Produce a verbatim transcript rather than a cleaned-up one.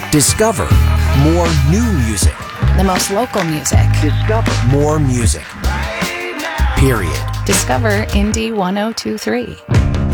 Discover more new music. The most local music. Discover more music. Period. Discover Indie ten twenty-three.